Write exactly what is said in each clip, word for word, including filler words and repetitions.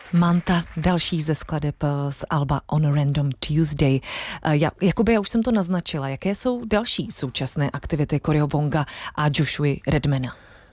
Manta, další ze skladeb z alba On a Random Tuesday. Ja, Jakube, já už jsem to naznačila. Jaké jsou další současné aktivity Coryho Wonga a Joshuy Redmana?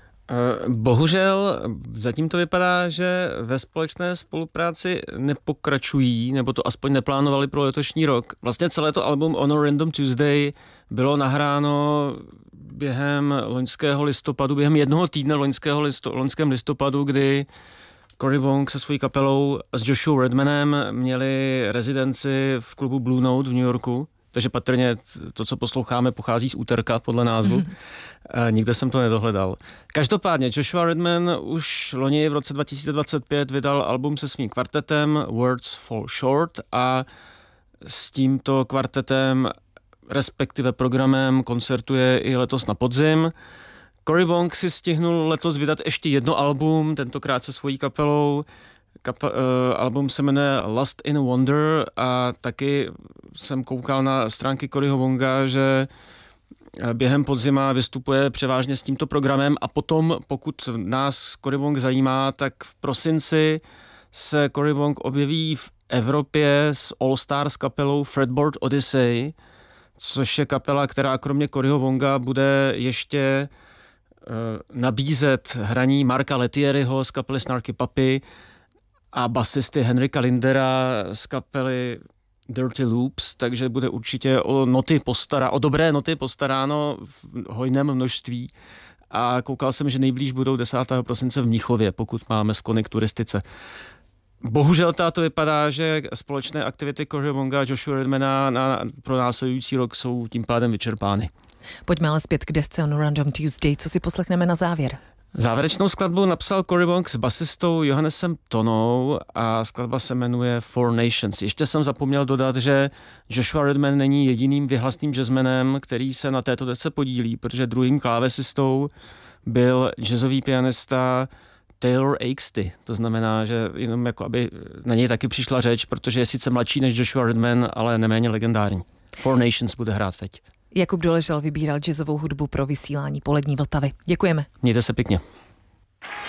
Bohužel zatím to vypadá, že ve společné spolupráci nepokračují, nebo to aspoň neplánovali pro letošní rok. Vlastně celé to album On a Random Tuesday bylo nahráno během loňského listopadu, během jednoho týdne loňského listo, loňském listopadu, kdy Cory Wong se svojí kapelou s Joshuy Redmanem měli rezidenci v klubu Blue Note v New Yorku. Takže patrně to, co posloucháme, pochází z úterka podle názvu. Mm. Nikde jsem to nedohledal. Každopádně Joshuy Redman už loni v roce dva tisíce dvacet pět vydal album se svým kvartetem Words Fall Short a s tímto kvartetem, respektive programem, koncertuje i letos na podzim. Cory Wong si stihnul letos vydat ještě jedno album, tentokrát se svojí kapelou. Kapa, uh, album se jmenuje Lost in Wonder a taky jsem koukal na stránky Coryho Wonga, že během podzima vystupuje převážně s tímto programem a potom, pokud nás Cory Wong zajímá, tak v prosinci se Cory Wong objeví v Evropě s All Stars kapelou Fretboard Odyssey, což je kapela, která kromě Coryho Wonga bude ještě uh, nabízet hraní Marka Lettieriho z kapely Snarky Puppy a basisty Henrika Lindera z kapely Dirty Loops, takže bude určitě o noty postará, o dobré noty postaráno v hojném množství. A koukal jsem, že nejblíž budou desátého prosince v Mnichově, pokud máme sklony k turistice. Bohužel to vypadá, že společné aktivity Coryho Wonga a Joshuy Redmana na, pro následující rok jsou tím pádem vyčerpány. Pojďme ale zpět k desce On Random Tuesday. Co si poslechneme na závěr? Závěrečnou skladbu napsal Cory Wong s basistou Johannesem Tonou a skladba se jmenuje Four Nations. Ještě jsem zapomněl dodat, že Joshuy Redman není jediným věhlasným jazzmanem, který se na této desce podílí, protože druhým klávesistou byl jazzový pianista Taylor Axty. To znamená, že jenom jako aby na něj taky přišla řeč, protože je sice mladší než Joshuy Redman, ale neméně legendární. Four Nations bude hrát teď. Jakub Doležal vybíral jazzovou hudbu pro vysílání Polední Vltavy. Děkujeme. Mějte se pěkně.